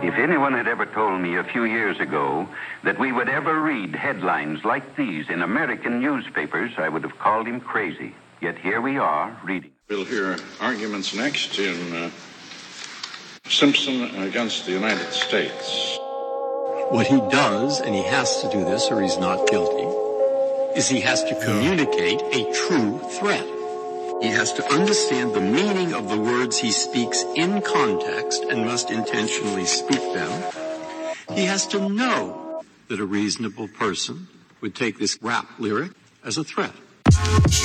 If anyone had ever told me a few years ago that we would ever read headlines like these in American newspapers, I would have called him crazy. Yet here we are, reading. We'll hear arguments next in Simpson against the United States. What he does, and he has to do this or he's not guilty, is he has to communicate a true threat. He has to understand the meaning of the words he speaks in context and must intentionally speak them. He has to know that a reasonable person would take this rap lyric as a threat.